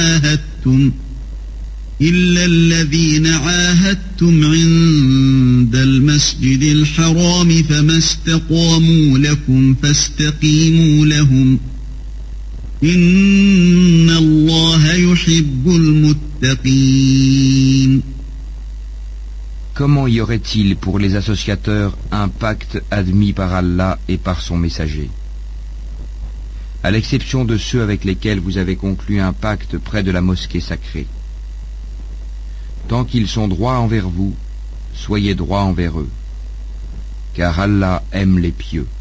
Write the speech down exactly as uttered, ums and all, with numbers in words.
عاهدتم إلا الذين عاهدتم عند المسجد الحرام فما استقاموا لكم فاستقيموا لهم إن الله يحب المتقين. Comment y aurait-il pour les associateurs un pacte admis par Allah et par son messager? À l'exception de ceux avec lesquels vous avez conclu un pacte près de la mosquée sacrée. Tant qu'ils sont droits envers vous, soyez droits envers eux, car Allah aime les pieux.